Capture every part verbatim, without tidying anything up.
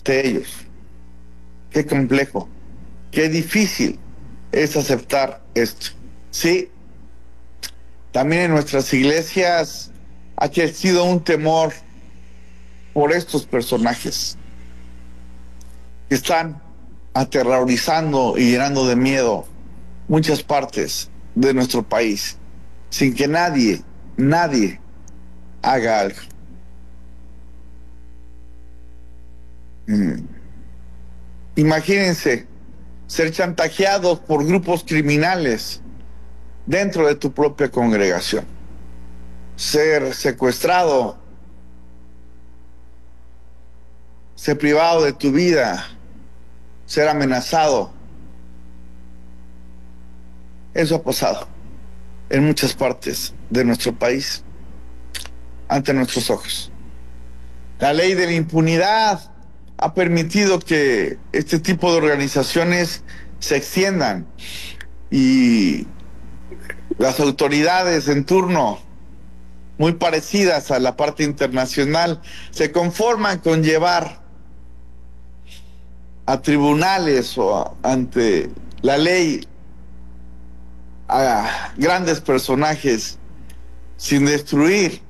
ante ellos. Qué complejo, qué difícil es aceptar esto. Sí, también en nuestras iglesias ha crecido un temor por estos personajes que están aterrorizando y llenando de miedo muchas partes de nuestro país, sin que nadie, nadie haga algo. Mm. Imagínense ser chantajeados por grupos criminales dentro de tu propia congregación, ser secuestrado, ser privado de tu vida, ser amenazado. Eso ha pasado en muchas partes de nuestro país, ante nuestros ojos. La ley de la impunidad ha permitido que este tipo de organizaciones se extiendan y las autoridades en turno, muy parecidas a la parte internacional, se conforman con llevar a tribunales o a, ante la ley a grandes personajes sin destruir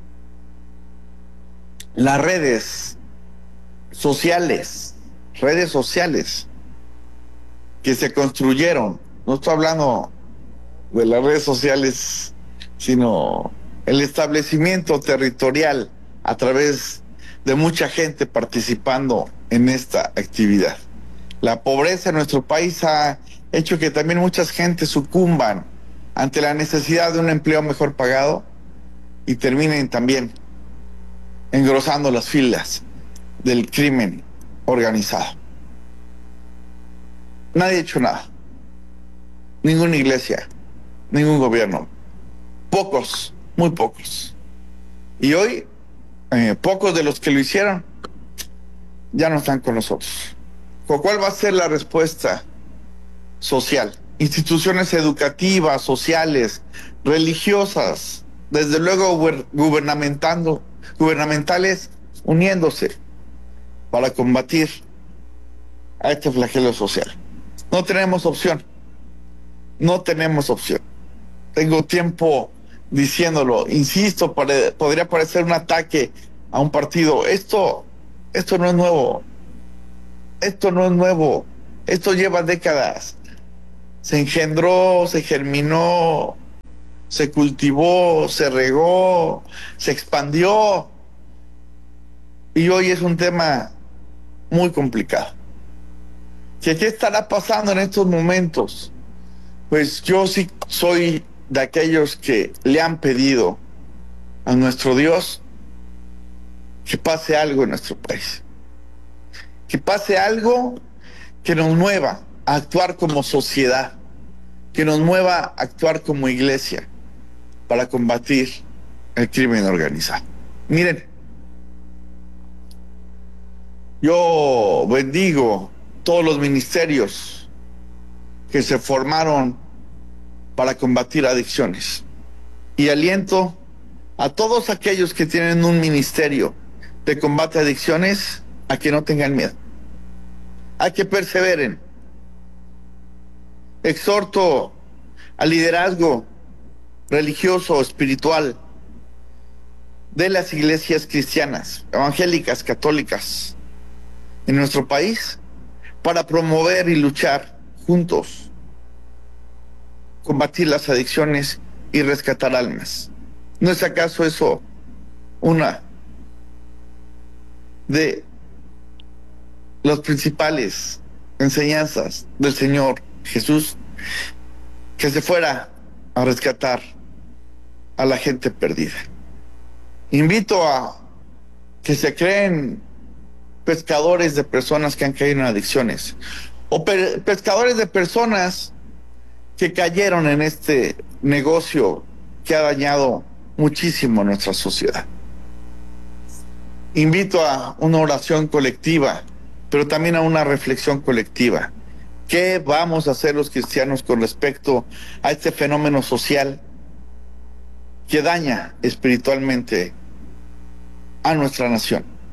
las redes sociales, redes sociales que se construyeron. No estoy hablando de las redes sociales, sino el establecimiento territorial a través de mucha gente participando en esta actividad. La pobreza en nuestro país ha hecho que también muchas gentes sucumban ante la necesidad de un empleo mejor pagado y terminen también engrosando las filas del crimen organizado. Nadie ha hecho nada. Ninguna iglesia, ningún gobierno. Pocos, muy pocos. Y hoy, eh, pocos de los que lo hicieron ya no están con nosotros. ¿Cuál va a ser la respuesta social? Instituciones educativas, sociales, religiosas, desde luego gubernamentando, gubernamentales, uniéndose para combatir a este flagelo social. No tenemos opción. No tenemos opción. Tengo tiempo diciéndolo, insisto, pare, podría parecer un ataque a un partido. Esto, esto no es nuevo. Esto no es nuevo. Esto lleva décadas. Se engendró, se germinó, se cultivó, se regó, se expandió. Y hoy es un tema muy complicado. ¿Qué, qué estará pasando en estos momentos? Pues yo sí soy de aquellos que le han pedido a nuestro Dios que pase algo en nuestro país. Que pase algo que nos mueva a actuar como sociedad, que nos mueva a actuar como iglesia para combatir el crimen organizado. Miren, yo bendigo todos los ministerios que se formaron para combatir adicciones y aliento a todos aquellos que tienen un ministerio de combate a adicciones a que no tengan miedo, a que perseveren. Exhorto al liderazgo religioso, espiritual de las iglesias cristianas, evangélicas, católicas en nuestro país para promover y luchar juntos, combatir las adicciones y rescatar almas. ¿No es acaso eso una de las principales enseñanzas del Señor Jesús? Que se fuera a rescatar a la gente perdida. Invito a que se creen pescadores de personas que han caído en adicciones o pe- pescadores de personas que cayeron en este negocio que ha dañado muchísimo a nuestra sociedad. Invito a una oración colectiva, pero también a una reflexión colectiva. ¿Qué vamos a hacer los cristianos con respecto a este fenómeno social que daña espiritualmente a nuestra nación?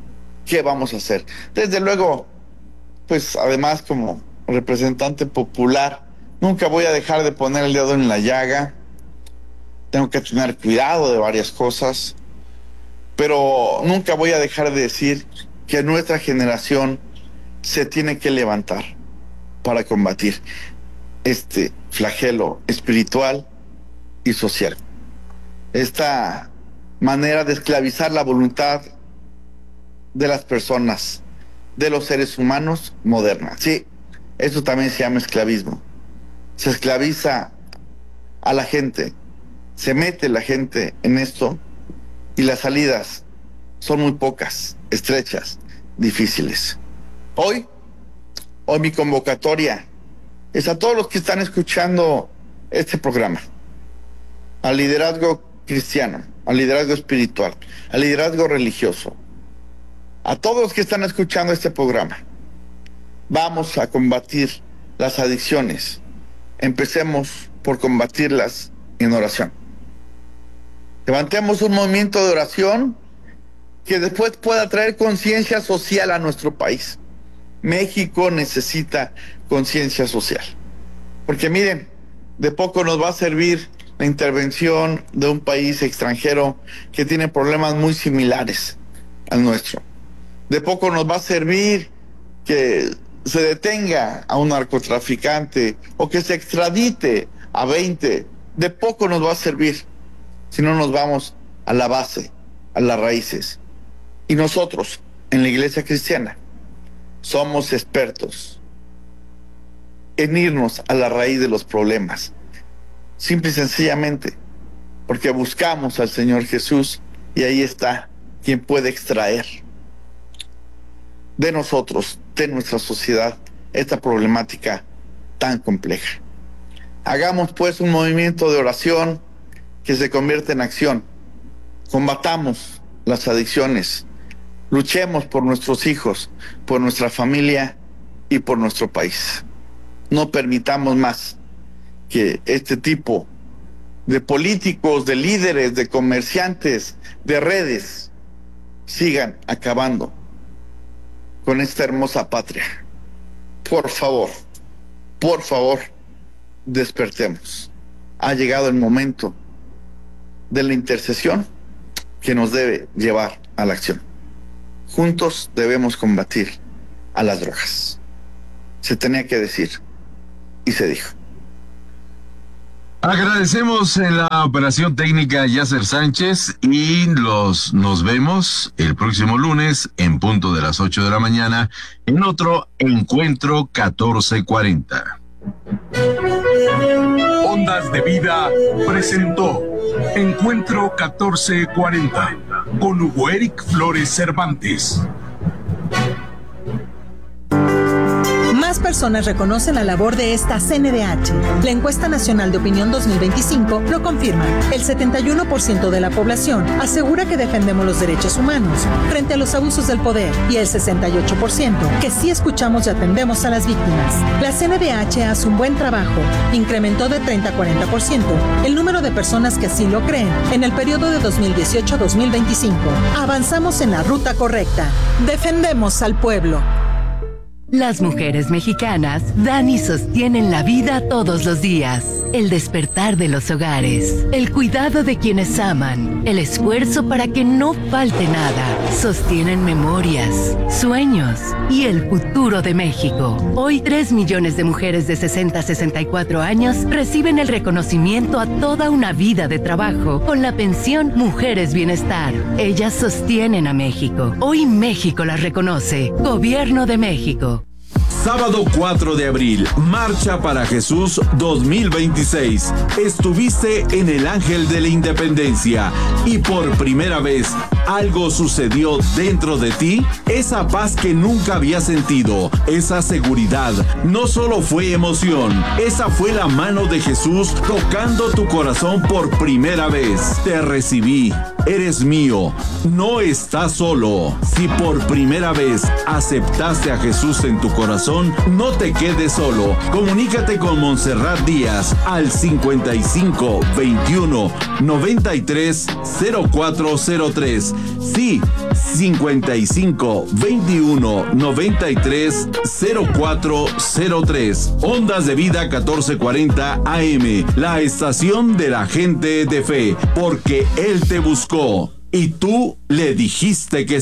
¿qué vamos a hacer? Desde luego, pues además como representante popular, nunca voy a dejar de poner el dedo en la llaga. Tengo que tener cuidado de varias cosas, pero nunca voy a dejar de decir que nuestra generación se tiene que levantar para combatir este flagelo espiritual y social. Esta manera de esclavizar la voluntad de las personas, de los seres humanos modernas. Sí, eso también se llama esclavismo. Se esclaviza a la gente, se mete la gente en esto y las salidas son muy pocas, estrechas, difíciles. Hoy, hoy mi convocatoria es a todos los que están escuchando este programa, al liderazgo cristiano, al liderazgo espiritual, al liderazgo religioso, a todos los que están escuchando este programa. Vamos a combatir las adicciones. Empecemos por combatirlas en oración. Levantemos un movimiento de oración que después pueda traer conciencia social a nuestro país. México necesita conciencia social. Porque miren, de poco nos va a servir la intervención de un país extranjero que tiene problemas muy similares al nuestro. De poco nos va a servir que se detenga a un narcotraficante o que se extradite a veinte. De poco nos va a servir si no nos vamos a la base, a las raíces. Y nosotros, en la Iglesia Cristiana, somos expertos en irnos a la raíz de los problemas. Simple y sencillamente porque buscamos al Señor Jesús y ahí está quien puede extraer de nosotros, de nuestra sociedad, esta problemática tan compleja. Hagamos pues un movimiento de oración que se convierta en acción. Combatamos las adicciones. Luchemos por nuestros hijos, por nuestra familia y por nuestro país. No permitamos más que este tipo de políticos, de líderes, de comerciantes, de redes, sigan acabando con esta hermosa patria. Por favor, por favor, despertemos. Ha llegado el momento de la intercesión que nos debe llevar a la acción. Juntos debemos combatir a las drogas. Se tenía que decir y se dijo. Agradecemos en la operación técnica a Yasser Sánchez y los nos vemos el próximo lunes en punto de las ocho de la mañana en otro Encuentro catorce cuarenta. Ondas de Vida presentó Encuentro catorce cuarenta con Hugo Eric Flores Cervantes. Más personas reconocen la labor de esta C N D H. La encuesta nacional de opinión dos mil veinticinco lo confirma. El setenta y uno por ciento de la población asegura que defendemos los derechos humanos frente a los abusos del poder y el sesenta y ocho por ciento que sí escuchamos y atendemos a las víctimas. La C N D H hace un buen trabajo. Incrementó de treinta a cuarenta por ciento el número de personas que así lo creen en el periodo de dos mil dieciocho a dos mil veinticinco. Avanzamos en la ruta correcta. Defendemos al pueblo. Las mujeres mexicanas dan y sostienen la vida todos los días. El despertar de los hogares, el cuidado de quienes aman, el esfuerzo para que no falte nada. Sostienen memorias, sueños y el futuro de México. Hoy, tres millones de mujeres de sesenta a sesenta y cuatro años reciben el reconocimiento a toda una vida de trabajo con la pensión Mujeres Bienestar. Ellas sostienen a México. Hoy México las reconoce. Gobierno de México. Sábado cuatro de abril, Marcha para Jesús dos mil veintiséis. Estuviste en el Ángel de la Independencia y por primera vez algo sucedió dentro de ti. Esa paz que nunca habías sentido, esa seguridad, no solo fue emoción, esa fue la mano de Jesús tocando tu corazón por primera vez. Te recibí, eres mío, no estás solo. Si por primera vez aceptaste a Jesús en tu corazón, no te quedes solo. Comunícate con Montserrat Díaz al cincuenta y cinco veintiuno noventa y tres cero cuatro cero tres tres. Sí, cincuenta y cinco, veintiuno, noventa y tres, cero cuatro cero tres. Ondas de Vida catorce cuarenta A M, la estación de la gente de fe, porque Él te buscó y tú le dijiste que